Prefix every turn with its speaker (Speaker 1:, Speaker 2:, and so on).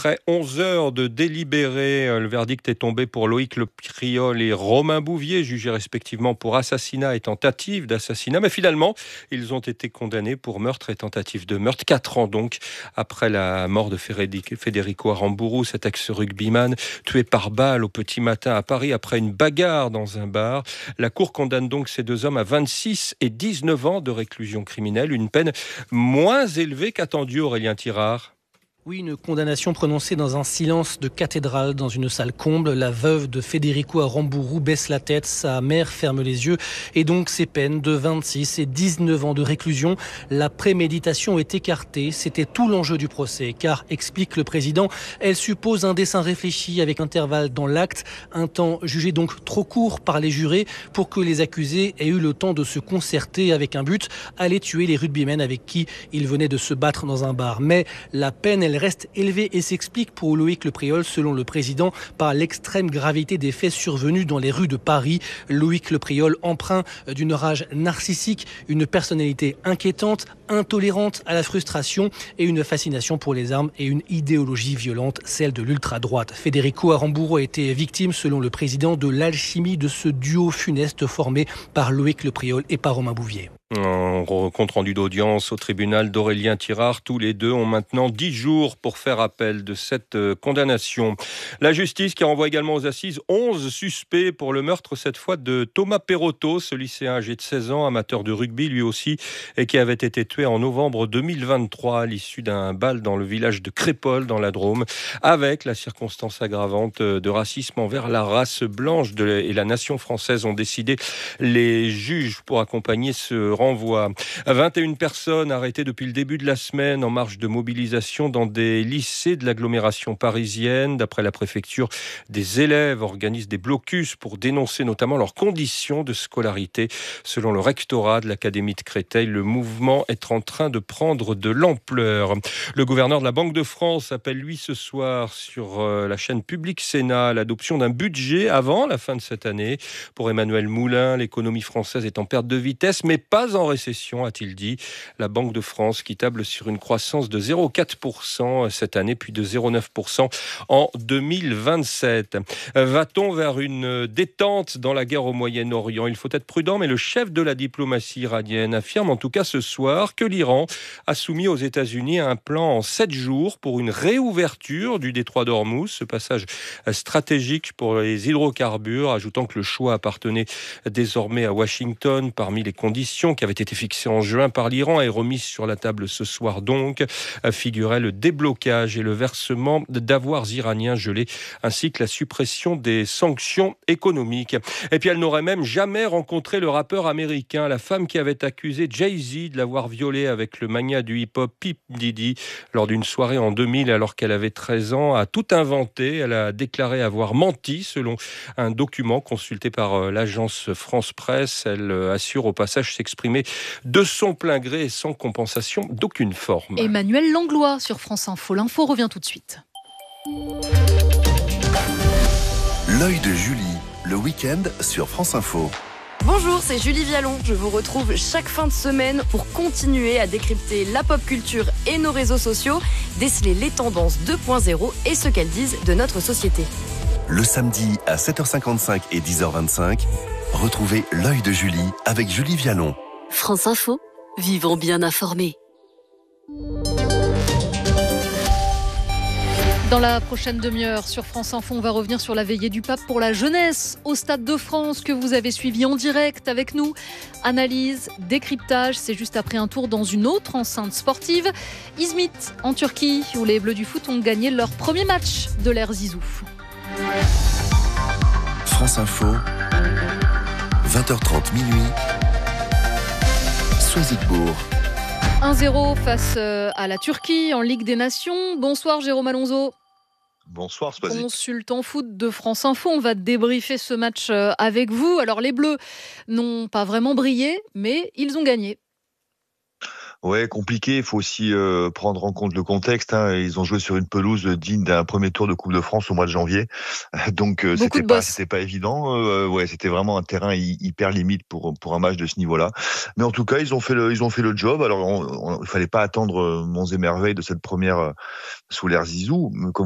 Speaker 1: Après 11 heures de délibéré, le verdict est tombé pour Loïc Le Priol et Romain Bouvier, jugés respectivement pour assassinat et tentative d'assassinat. Mais finalement, ils ont été condamnés pour meurtre et tentative de meurtre. 4 ans donc après la mort de Federico Aramburu, cet ex-rugbyman tué par balle au petit matin à Paris après une bagarre dans un bar. La Cour condamne donc ces deux hommes à 26 et 19 ans de réclusion criminelle, une peine moins élevée qu'attendue, Aurélien Tirard.
Speaker 2: Oui, une condamnation prononcée dans un silence de cathédrale, dans une salle comble. La veuve de Federico Aramburu baisse la tête, sa mère ferme les yeux. Et donc ces peines de 26 et 19 ans de réclusion. La préméditation est écartée. C'était tout l'enjeu du procès. Car, explique le président, elle suppose un dessein réfléchi avec intervalle dans l'acte. Un temps jugé donc trop court par les jurés pour que les accusés aient eu le temps de se concerter avec un but, aller tuer les rugbymen avec qui ils venaient de se battre dans un bar. Mais la peine, elle reste élevée et s'explique pour Loïc Le Priol, selon le président, par l'extrême gravité des faits survenus dans les rues de Paris. Loïc Le Priol, empreint d'une rage narcissique, une personnalité inquiétante, intolérante à la frustration et une fascination pour les armes et une idéologie violente, celle de l'ultra-droite. Federico Aramburu a été victime, selon le président, de l'alchimie de ce duo funeste formé par Loïc Le Priol et par Romain Bouvier.
Speaker 1: En compte rendu d'audience au tribunal d'Aurélien Tirard, tous les deux ont maintenant 10 jours pour faire appel de cette condamnation. La justice qui renvoie également aux assises 11 suspects pour le meurtre cette fois de Thomas Perotto, ce lycéen âgé de 16 ans, amateur de rugby lui aussi, et qui avait été tué en novembre 2023 à l'issue d'un bal dans le village de Crépol dans la Drôme, avec la circonstance aggravante de racisme envers la race blanche et la nation française ont décidé les juges pour accompagner ce renvoi. 21 personnes arrêtées depuis le début de la semaine en marche de mobilisation dans des lycées de l'agglomération parisienne. D'après la préfecture, des élèves organisent des blocus pour dénoncer notamment leurs conditions de scolarité. Selon le rectorat de l'Académie de Créteil, le mouvement est en train de prendre de l'ampleur. Le gouverneur de la Banque de France appelle lui ce soir sur la chaîne Public Sénat l'adoption d'un budget avant la fin de cette année. Pour Emmanuel Moulin, l'économie française est en perte de vitesse, mais pas en récession, a-t-il dit. La Banque de France qui table sur une croissance de 0,4% cette année, puis de 0,9% en 2027. Va-t-on vers une détente dans la guerre au Moyen-Orient ? Il faut être prudent, mais le chef de la diplomatie iranienne affirme en tout cas ce soir que l'Iran a soumis aux États-Unis un plan en 7 jours pour une réouverture du détroit d'Ormuz, ce passage stratégique pour les hydrocarbures, ajoutant que le choix appartenait désormais à Washington parmi les conditions qui avait été fixée en juin par l'Iran et remise sur la table ce soir donc, figurait le déblocage et le versement d'avoirs iraniens gelés, ainsi que la suppression des sanctions économiques. Et puis elle n'aurait même jamais rencontré le rappeur américain, la femme qui avait accusé Jay-Z de l'avoir violée avec le magnat du hip-hop P. Diddy lors d'une soirée en 2000 alors qu'elle avait 13 ans, a tout inventé. Elle a déclaré avoir menti selon un document consulté par l'agence France Presse. Elle assure au passage s'exprimer de son plein gré et sans compensation d'aucune forme.
Speaker 3: Emmanuel Langlois sur France Info. L'info revient tout de suite.
Speaker 4: L'œil de Julie, le week-end sur France Info.
Speaker 5: Bonjour, c'est Julie Vialon. Je vous retrouve chaque fin de semaine pour continuer à décrypter la pop culture et nos réseaux sociaux, déceler les tendances 2.0 et ce qu'elles disent de notre société.
Speaker 4: Le samedi à 7h55 et 10h25, retrouvez l'œil de Julie avec Julie Vialon.
Speaker 6: France Info, vivons bien informés.
Speaker 3: Dans la prochaine demi-heure sur France Info, on va revenir sur la veillée du pape pour la jeunesse au Stade de France que vous avez suivi en direct avec nous. Analyse, décryptage, c'est juste après un tour dans une autre enceinte sportive. Izmit en Turquie où les Bleus du foot ont gagné leur premier match de l'ère Zizou.
Speaker 4: France Info, 20h30 minuit. Soisigbourg.
Speaker 3: 1-0 face à la Turquie en Ligue des Nations. Bonsoir Jérôme Alonso.
Speaker 7: Bonsoir Soisig.
Speaker 3: Consultant foot de France Info, on va débriefer ce match avec vous. Alors les Bleus n'ont pas vraiment brillé, mais ils ont gagné.
Speaker 7: Ouais, compliqué. Il faut aussi prendre en compte le contexte. Ils ont joué sur une pelouse digne d'un premier tour de Coupe de France au mois de janvier. Donc c'était pas évident. Ouais, c'était vraiment un terrain hyper limite pour un match de ce niveau-là. Mais en tout cas, ils ont fait le job. Alors, il fallait pas attendre monts et merveilles de cette première sous l'ère Zizou. Comme